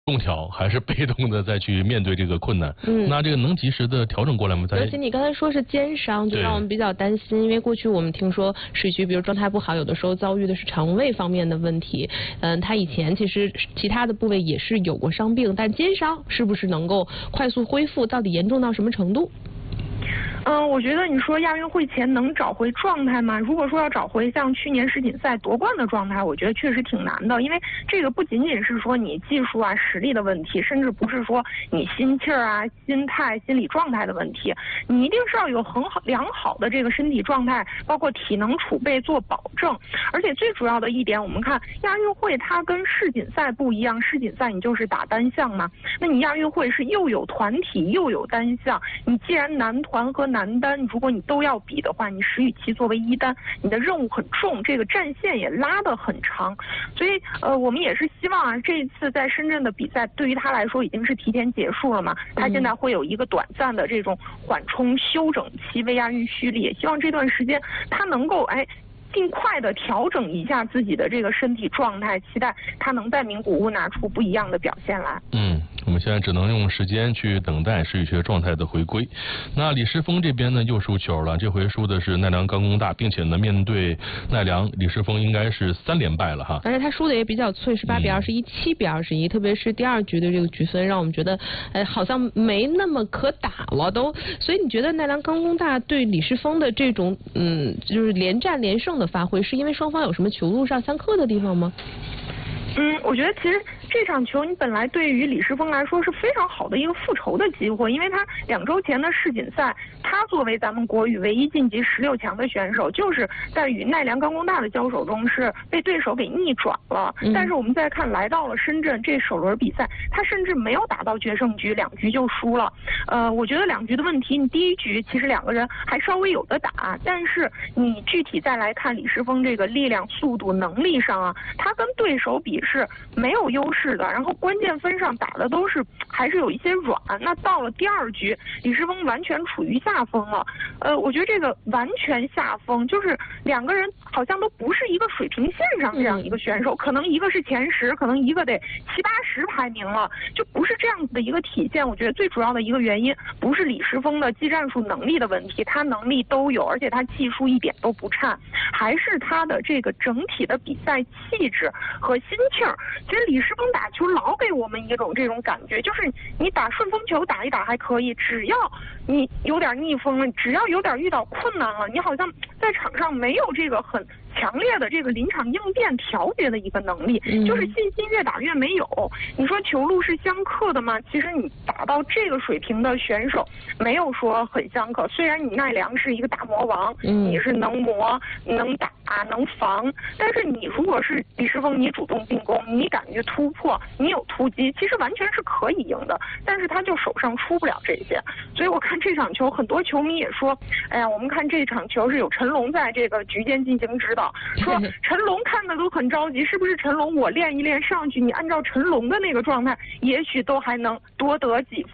动调还是被动的再去面对这个困难？那这个能及时的调整过来吗？ 而且你刚才说是肩伤，就让我们比较担心，因为过去我们听说水局，比如状态不好，有的时候遭遇的是肠胃方面的问题。他以前其实其他的部位也是有过伤病，但肩伤是不是能够快速恢复？到底严重到什么程度？ 我觉得你说亚运会前能找回状态吗？如果说要找回像去年世锦赛夺冠的状态，我觉得确实挺难的，因为这个不仅仅是说你技术啊、实力的问题，甚至不是说你心气儿啊、心态、心理状态的问题，你一定是要有良好的这个身体状态，包括体能储备做保证。而且最主要的一点，我们看亚运会它跟世锦赛不一样，世锦赛你就是打单项嘛，那你亚运会是又有团体又有单项，你既然男团和男单如果你都要比的话，你10与7作为一单，你的任务很重，这个战线也拉得很长，所以我们也是希望啊，这一次在深圳的比赛对于他来说已经是提前结束了嘛，他现在会有一个短暂的这种缓冲休整期，为亚运蓄力，也希望这段时间他能够尽快的调整一下自己的这个身体状态，期待他能在名古屋拿出不一样的表现来。 我们现在只能用时间去等待世羽学状态的回归。那李诗沣这边呢又输球了，这回输的是奈良冈功大，并且呢面对奈良，李诗沣应该是3连败了哈。 而且他输的也比较脆，是8比21、7比21，特别是第2局的这个局分，让我们觉得好像没那么可打了都。所以你觉得奈良冈功大对李诗沣的这种就是连战连胜的发挥，是因为双方有什么球路上相克的地方吗？ 我觉得其实这场球你本来对于李诗沣来说是非常好的一个复仇的机会，因为他2周前的世锦赛，他作为咱们国羽唯一晋级16强的选手，就是在与奈良冈功大的交手中是被对手给逆转了。但是我们再看来到了深圳这首轮比赛，他甚至没有打到决胜局，2局就输了。我觉得2局的问题，你第1局其实2个人还稍微有的打，但是你具体再来看李诗沣这个力量、速度、能力上啊，他跟对手比是没有优势的，然后关键分上打的都是还是有一些软。那到了第2局，李诗沣完全处于下风了。我觉得这个完全下风，就是2个人好像都不是一个水平线上这样一个选手，可能一个是前10，可能一个得70、80排名了，就不是这样子的一个体现。我觉得最主要的一个原因不是李诗沣的技战术能力的问题，他能力都有，而且他技术一点都不差，还是他的这个整体的比赛气质和心气儿。其实李诗沣打球老给我们一种这种感觉，就是你打顺风球打一打还可以，只要你有点逆风了，只要有点遇到困难了，你好像在场上没有这个很强烈的这个临场应变调节的一个能力，就是信心越打越没有。你说球路是相克的吗？其实你打到这个水平的选手没有说很相克，虽然你奈良是一个大魔王，你是能磨能打能防，但是你如果是李诗沣，你主动进攻，你敢于突破，你有突击，其实完全是可以赢的，但是他就手上出不了这些。所以我看这场球，很多球迷也说，哎呀，我们看这场球是有陈龙在这个局间进行指导，说陈龙看的都很着急，是不是陈龙我练一练上去，你按照陈龙的那个状态，也许都还能多得几分。